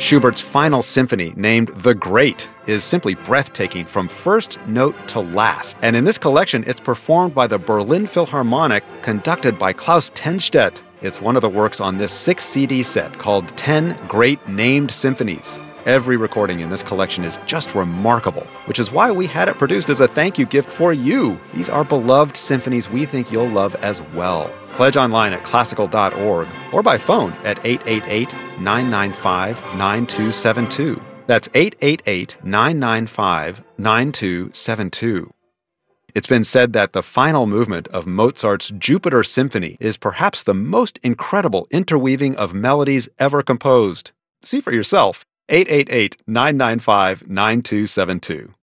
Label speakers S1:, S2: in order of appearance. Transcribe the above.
S1: Schubert's final symphony, named The Great, is simply breathtaking from first note to last. And in this collection, it's performed by the Berlin Philharmonic, conducted by Klaus Tennstedt. It's one of the works on this 6-CD set called 10 Great Named Symphonies. Every recording in this collection is just remarkable, which is why we had it produced as a thank you gift for you. These are beloved symphonies we think you'll love as well. Pledge online at classical.org or by phone at 888-995-9272. That's 888-995-9272. It's been said that the final movement of Mozart's Jupiter Symphony is perhaps the most incredible interweaving of melodies ever composed. See for yourself. 888-995-9272.